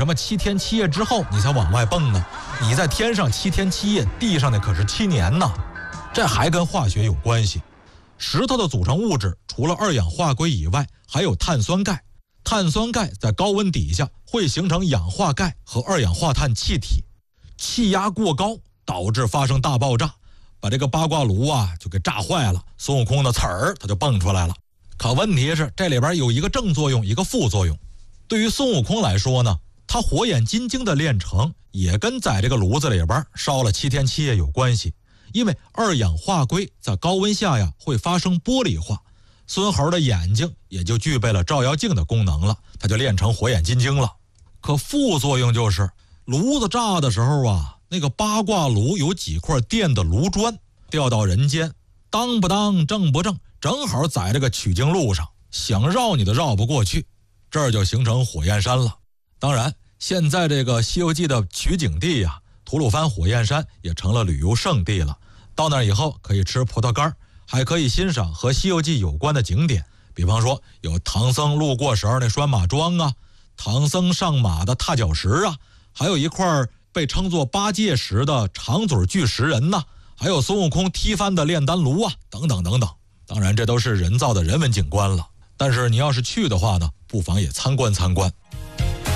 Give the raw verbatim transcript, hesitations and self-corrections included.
什么七天七夜之后你才往外蹦呢？你在天上七天七夜，地上的可是七年呢。这还跟化学有关系。石头的组成物质除了二氧化硅以外，还有碳酸钙。碳酸钙在高温底下会形成氧化钙和二氧化碳气体，气压过高导致发生大爆炸，把这个八卦炉啊就给炸坏了。孙悟空的刺儿他就蹦出来了。可问题是这里边有一个正作用，一个副作用。对于孙悟空来说呢，他火眼金睛的炼成也跟在这个炉子里边烧了七天七夜有关系。因为二氧化硅在高温下呀会发生玻璃化，孙猴的眼睛也就具备了照妖镜的功能了，他就练成火眼金睛了。可副作用就是炉子炸的时候啊，那个八卦炉有几块电的炉砖掉到人间，当不当正不正，正好在这个取经路上，想绕你都绕不过去，这儿就形成火焰山了。当然现在这个西游记的取景地呀、啊，吐鲁番火焰山也成了旅游胜地了。到那儿以后可以吃葡萄干，还可以欣赏和西游记有关的景点，比方说有唐僧路过时候那拴马桩啊，唐僧上马的踏脚石啊，还有一块被称作八戒石的长嘴巨石人呐、啊，还有孙悟空踢翻的炼丹炉啊，等等等等。当然这都是人造的人文景观了，但是你要是去的话呢，不妨也参观参观。